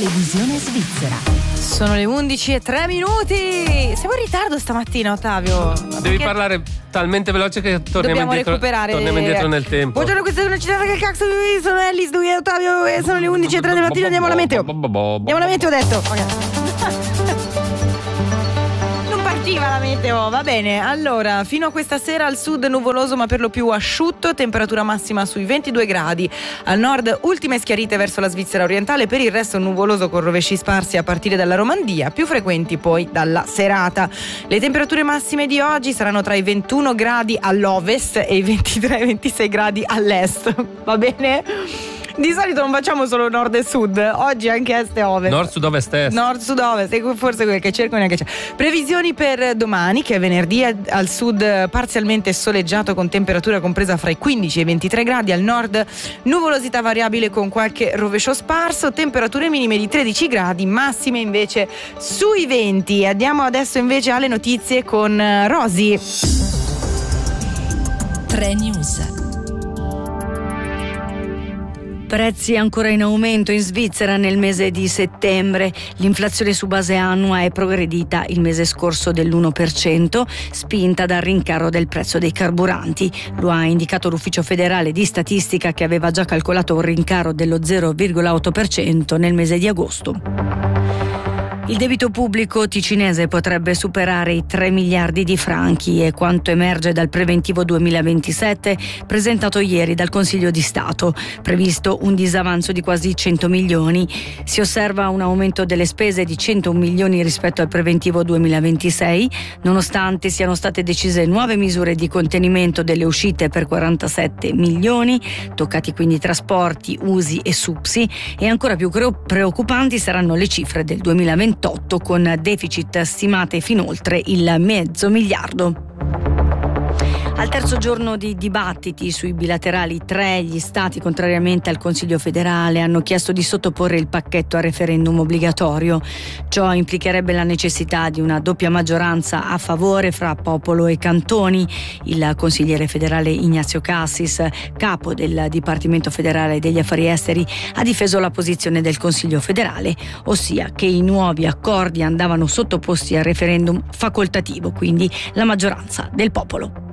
televisione svizzera. Sono le 11:03. Siamo in ritardo stamattina, Ottavio. Devi parlare talmente veloce che torniamo indietro nel tempo. Buongiorno, questa è una città che cazzo. Sono Ellis, lui è Ottavio e sono le 11:03 del mattino. Andiamo alla meteo. Andiamo alla meteo, ho detto. Partiva la meteo, va bene. Allora, fino a questa sera al sud nuvoloso ma per lo più asciutto, temperatura massima sui 22 gradi. Al nord ultime schiarite verso la Svizzera orientale, per il resto nuvoloso con rovesci sparsi a partire dalla Romandia, più frequenti poi dalla serata. Le temperature massime di oggi saranno tra i 21 gradi all'ovest e i 23-26 gradi all'est. Va bene? Di solito non facciamo solo nord e sud, oggi anche est e ovest. Nord, sud, ovest, est. Nord, sud, ovest, e forse quel che cerco neanche c'è. Previsioni per domani, che è venerdì, al sud parzialmente soleggiato con temperatura compresa fra i 15 e i 23 gradi, al nord nuvolosità variabile con qualche rovescio sparso, temperature minime di 13 gradi, massime invece sui 20. Andiamo adesso invece alle notizie con Rosy. 3 News. Prezzi ancora in aumento in Svizzera nel mese di settembre. L'inflazione su base annua è progredita il mese scorso dell'1%, spinta dal rincaro del prezzo dei carburanti. Lo ha indicato l'Ufficio federale di statistica, che aveva già calcolato un rincaro dello 0,8% nel mese di agosto. Il debito pubblico ticinese potrebbe superare i 3 miliardi di franchi, è quanto emerge dal preventivo 2027 presentato ieri dal Consiglio di Stato. Previsto un disavanzo di quasi 100 milioni. Si osserva un aumento delle spese di 101 milioni rispetto al preventivo 2026, nonostante siano state decise nuove misure di contenimento delle uscite per 47 milioni, toccati quindi trasporti, usi e supsi, e ancora più preoccupanti saranno le cifre del 2028, con deficit stimate fino oltre il $500 miliardi. Al terzo giorno di dibattiti sui bilaterali 3, gli stati, contrariamente al Consiglio federale, hanno chiesto di sottoporre il pacchetto a referendum obbligatorio. Ciò implicherebbe la necessità di una doppia maggioranza a favore fra popolo e cantoni. Il consigliere federale Ignazio Cassis, capo del Dipartimento federale degli affari esteri, ha difeso la posizione del Consiglio federale, ossia che i nuovi accordi andavano sottoposti al referendum facoltativo, quindi la maggioranza del popolo.